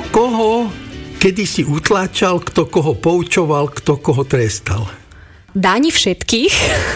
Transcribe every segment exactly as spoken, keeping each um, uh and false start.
koho kedy si utláčal, kto koho poučoval, kto koho trestal? Dáni všetkých.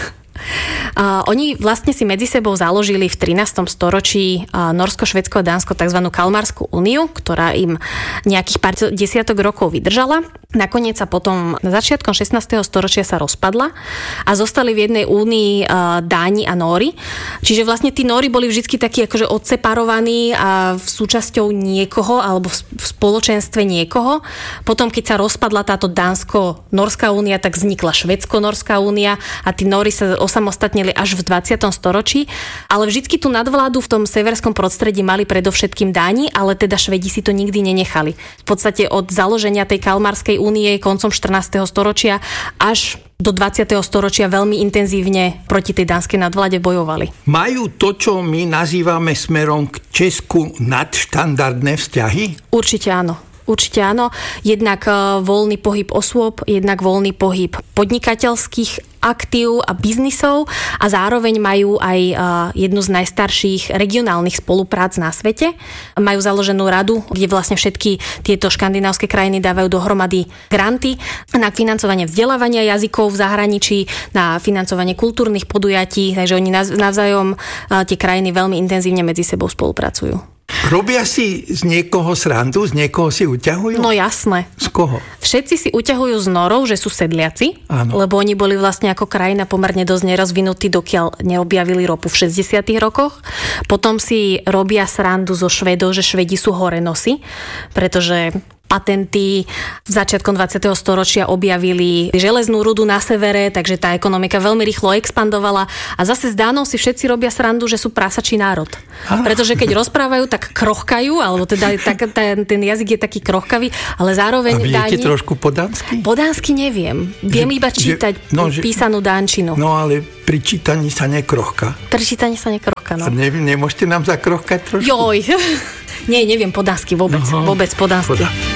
Uh, oni vlastne si medzi sebou založili v trinástom storočí uh, Norsko, Švédsko a Dánsko tzv. Kalmarskú úniu, ktorá im nejakých pár desiatok rokov vydržala. Nakoniec sa potom na začiatkom šestnásteho storočia sa rozpadla a zostali v jednej únii uh, Dáni a Nóri. Čiže vlastne tí Nóri boli vždy takí akože odseparovaní a v súčasťou niekoho alebo v, v spoločenstve niekoho. Potom, keď sa rozpadla táto Dánsko-Norská únia, tak vznikla Švédsko-Norská únia a tí Nóri sa osamostatnili až v dvadsiatom storočí. Ale vždycky tú nadvládu v tom severskom prostredí mali predovšetkým Dáni, ale teda Švédi si to nikdy nenechali. V podstate od založenia tej Kalmarskej únie koncom štrnásteho storočia až do dvadsiateho storočia veľmi intenzívne proti tej dánskej nadvláde bojovali. Majú to, čo my nazývame smerom k Česku, nadštandardné vzťahy? Určite áno. Určite áno. Jednak voľný pohyb osôb, jednak voľný pohyb podnikateľských aktív a biznisov a zároveň majú aj jednu z najstarších regionálnych spoluprác na svete. Majú založenú radu, kde vlastne všetky tieto škandinávske krajiny dávajú dohromady granty na financovanie vzdelávania jazykov v zahraničí, na financovanie kultúrnych podujatí, takže oni navzájom tie krajiny veľmi intenzívne medzi sebou spolupracujú. Robia si z niekoho srandu, z niekoho si uťahujú? No jasné. Z koho? Všetci si uťahujú z Norov, že sú sedliaci, áno. Lebo oni boli vlastne ako krajina pomerne dosť nerozvinutí, dokiaľ neobjavili ropu v šesťdesiatych rokoch. Potom si robia srandu zo Švédov, že Švédi sú horenosy, pretože patenty v začiatkom dvadsiateho storočia objavili železnú rudu na severe, takže tá ekonomika veľmi rýchlo expandovala a zase z Dánov si všetci robia srandu, že sú prasačí národ. Pretože keď rozprávajú, tak krochkajú, alebo teda tak, ten, ten jazyk je taký krochkavý, ale zároveň a viete Dáni... trošku po dánsky? Po dánsky neviem. Viem že, iba čítať že, no, že, písanú dánčinu. No ale pri čítaní sa nekrochka. Pri čítaní sa nekrochka, no. A ne, nemôžete nám zakrochkať trošku? Joj. Nie, neviem po dánsky vôbec. Aha, vôbec po dánsky. Podá.